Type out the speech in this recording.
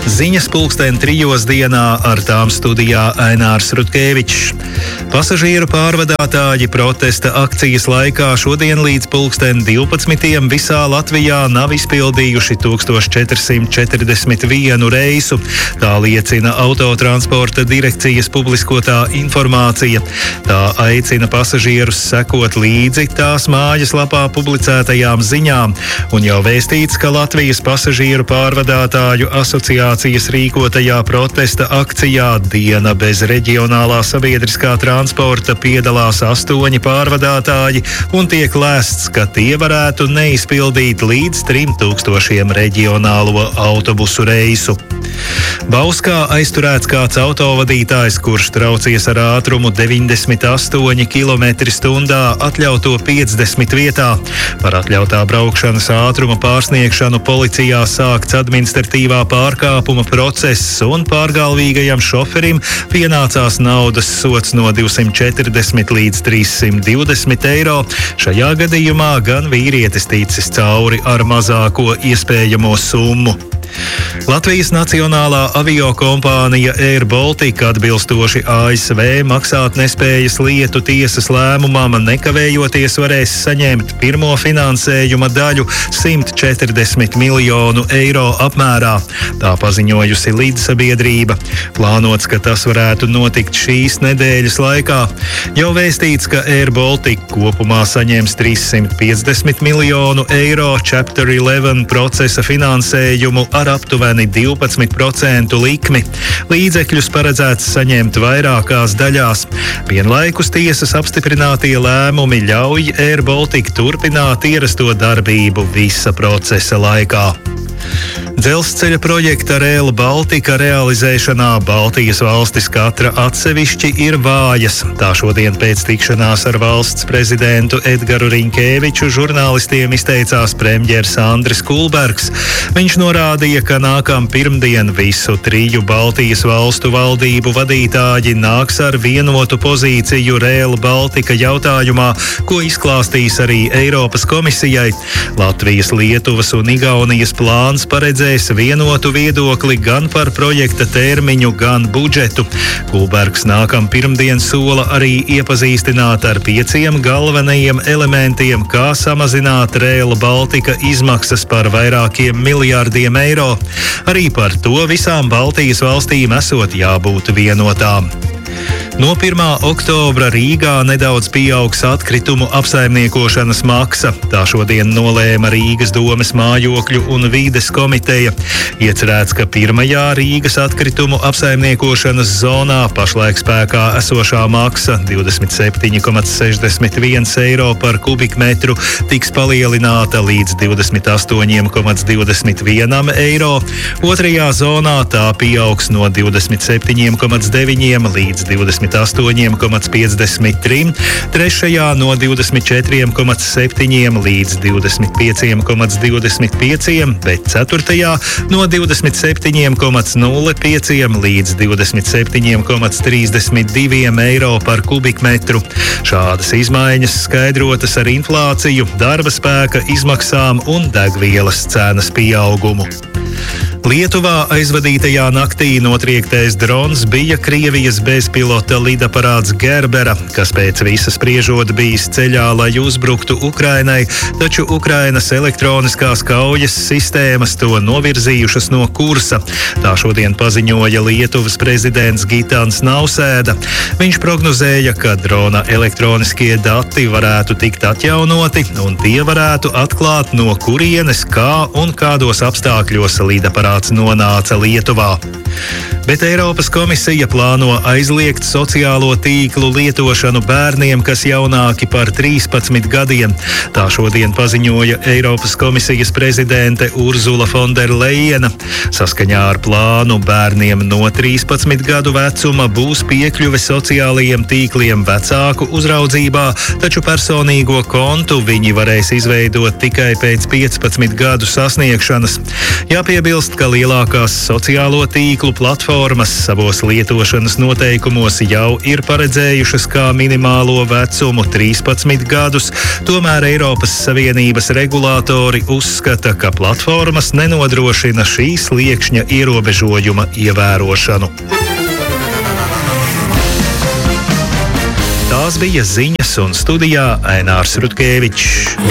Ziņas 3:00 dienā, ar tām studijā Ainārs Rutkevičs. Pasažieru pārvadātāji protesta akcijas laikā šodien līdz 12:00 visā Latvijā nav izpildījuši 1441 reisu. Tā liecina Autotransporta direkcijas publiskotā informācija. Tā aicina pasažierus sekot līdzi tās mājaslapā publicētajām ziņām, un jau vēstīts, ka Latvijas pasažieru pārvadātāju asociācijas rīkotajā protesta akcijā Diena bez reģionālā sabiedriskā transporta piedalās 8 pārvadātāji, un tiek lēsts, ka tie varētu neizpildīt līdz 3000 reģionālo autobusu reisu. Bauskā aizturēts kāds autovadītājs, kurš traucies ar ātrumu 98 km/h atļauto 50 vietā. Par atļautā braukšanas ātruma pārsniegšanu policijā sākts administratīvā pārkāpuma process, un pārgalvīgajam šoferim pienācās naudas sods no 240 līdz 320 eiro. Šajā gadījumā gan vīrietis ticis cauri ar mazāko iespējamo summu. Latvijas Nacionālā aviokompānija Air Baltica atbilstoši ASV maksātnespējas lietu tiesas lēmumam nekavējoties varēs saņemt pirmo finansējuma daļu 140 miljonu eiro apmērā. Tā paziņojusi līdzsabiedrība. Plānots, ka tas varētu notikt šīs nedēļas laikā. Jau vēstīts, ka Air Baltica kopumā saņems 350 miljonu eiro Chapter 11 procesa finansējumu ar aptuveni 12% likmi. Līdzekļus paredzēts saņemt vairākās daļās. Vienlaikus tiesas apstiprinātie lēmumi ļauj Air Baltica turpināt ierasto darbību visa procesa laikā. Dzelzceļa projekta Rail Baltica realizēšanā Baltijas valstis katra atsevišķi ir vājas. Tā šodien pēc tikšanās ar valsts prezidentu Edgaru Riņkēviču žurnālistiem izteicās premjers Andris Kulbergs. Viņš norādīja, ka nākam pirmdien visu 3 Baltijas valstu valdību vadītāji nāks ar vienotu pozīciju Rail Baltica jautājumā, ko izklāstīs arī Eiropas komisijai. Latvijas, Lietuvas un Igaunijas plāns paredzēs vienotu viedokli gan par projekta termiņu, gan budžetu. Kulbergs nākam pirmdien sola arī iepazīstināt ar 5 galvenajiem elementiem, kā samazināt Rail Baltica izmaksas par vairākiem miljārdiem eiro. Arī par to visām Baltijas valstīm esot jābūt vienotām. No 1. oktobra Rīgā nedaudz pieaugs atkritumu apsaimniekošanas maksa. Tā šodien nolēma Rīgas domes mājokļu un vīdes komiteja. Iecerēts, ka pirmajā Rīgas atkritumu apsaimniekošanas zonā pašlaik spēkā esošā maksa 27,61 eiro par kubikmetru tiks palielināta līdz 28,21 eiro. Otrajā zonā tā pieaugs no 27,9 līdz 28,53, trešajā no 24,7 līdz 25,25, bet ceturtajā no 27,05 līdz 27,32 eiro par kubikmetru. Šādas izmaiņas skaidrotas ar inflāciju, darba spēka izmaksām un degvielas cenas pieaugumu. Lietuvā aizvadītajā naktī notriektais drons bija Krievijas bezpilota lidaparāts Gerbera, kas pēc visa spriežot bijis ceļā, lai uzbruktu Ukrainai, taču Ukrainas elektroniskās kaujas sistēmas to novirzījušas no kursa. Tā šodien paziņoja Lietuvas prezidents Gitans Nausēda. Viņš prognozēja, ka drona elektroniskie dati varētu tikt atjaunoti, un tie varētu atklāt, no kurienes, kā un kādos apstākļos lidaparāts nonāca Lietuvā. Bet Eiropas komisija plāno aizliegt sociālo tīklu lietošanu bērniem, kas jaunāki par 13 gadiem. Tā šodien paziņoja Eiropas komisijas prezidente Urzula Fonderlejena. Saskaņā ar plānu bērniem no 13 gadu vecuma būs piekļuve sociālajiem tīkliem vecāku uzraudzībā, taču personīgo kontu viņi varēs izveidot tikai pēc 15 gadu sasniegšanas. Jāpiebilst, ka lielākās sociālo tīklu platformas platformas savos lietošanas noteikumos jau ir paredzējušas kā minimālo vecumu 13 gadus, tomēr Eiropas Savienības regulātori uzskata, ka platformas nenodrošina šī sliekšņa ierobežojuma ievērošanu. Tās bija ziņas un studijā Ainārs Rutkevičs.